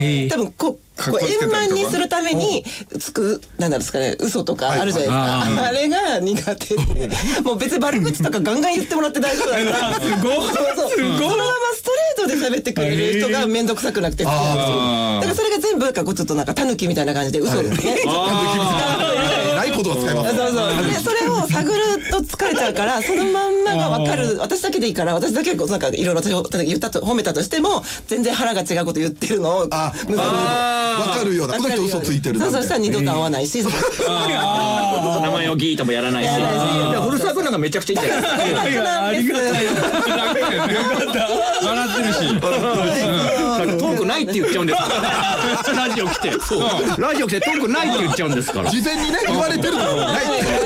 多分こう円満にするためになんですかね、嘘とかあるじゃないですか。あれが苦手で、もう別に悪口とかガンガン言ってもらって大丈夫だから、すごいそのままストレートで喋ってくれる人が面倒くさくなくて好きなんですよ。だからそれが全部ちょっとなんかタヌキみたいな感じで嘘ですね。 ないことは使います。 でそれを探ると疲れちゃうから、そのまんまが分かる、私だけでいいから、私だけなんかいろいろ私を言ったと褒めたとしても全然腹が違うこと言ってるのを分かるような、この人嘘ついてるな。 そうしたら二度と会わないし、名前をギーともやらないし、古澤君なんかめちゃくちゃいいんじゃないですか。 ありがたい。笑ってるし。 トークないって言っちゃうんですから。ラジオ来てトークないって言っちゃうんですから。 事前にね言われてるのない。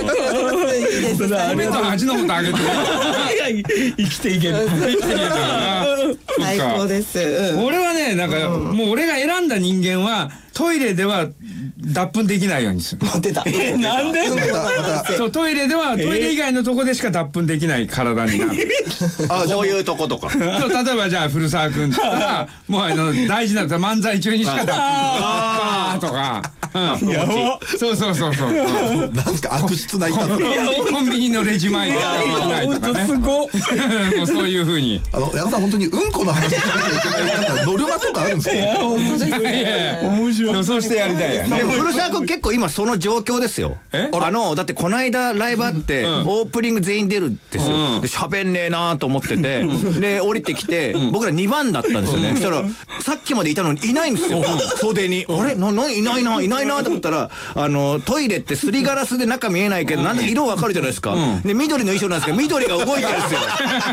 目と味のことあげて。生きていける。 最高です。 俺はね、なんかもう俺が選んだ人間はトイレでは脱粉できないようにする。 出た。 なんで？そう、トイレではトイレ以外のとこでしか脱粉できない体になる。 そういうとことか。 例えばじゃあ古澤君とかもう大事な漫才中にしか脱粉とか。そうそうそうそう。 なんすか悪質な言い方。 コンビニのレジ前でないとかね。すご。もうそういう風に。 矢野さん本当にうんこの話しなきゃいけないノルマとかあるんですか。 面白い。そうしてやりたいよね。 でも古澤君結構今その状況ですよ。だってこの間ライブあってオープニング全員出るんですよ。で喋んねえなと思ってて、で降りてきて僕ら2番だったんですよね。そしたらさっきまでいたのにいないんですよ。袖にあれいないなと思ったら、トイレってすりガラスで中見えないけどなんで色わかるじゃないですか。で緑の衣装なんですけど緑が動いてるんですよ。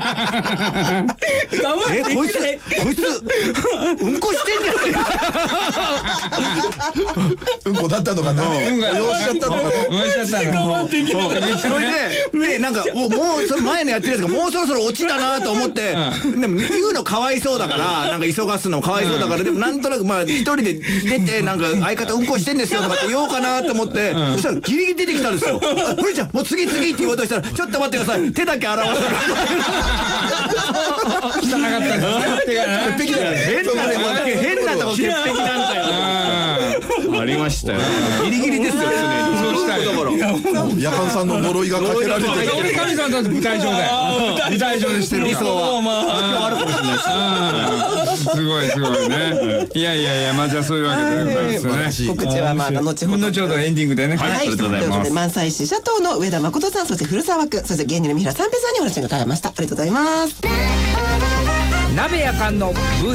こいつうんこしてんじゃないか。 うんこだったのかな。用しちゃったのかな。それでなんかもうその前のやってるやつがもうそろそろ落ちたなと思って、でも言うのかわいそうだからなんか急がすのかわいそうだから、でもなんとなく一人で出てなんか相方うんこしてんですよとかって言おうかなと思って、そしたらギリギリ出てきたんですよ。ふりちゃんもう次って言おうとしたらちょっと待ってください手だけ洗わせてください。 汚かったです。手が変なとこ潔癖なんだよ。ありましたよ。ギリギリですよ。 そうしたい。 夜間さんの呪いがかけられてる。 俺神さんだって舞台上だよ。舞台上でしてる。 理想はあるかもしれないです。 すごいね。いやまあじゃあそういうわけでございますね。 告知は後ほどエンディングでね。 はい、ありがとうございます。漫才師シャトーの上田誠さん、そして古澤君、そして芸人の三平三平さんにお話が伺いました。ありがとうございます。 鍋やかんの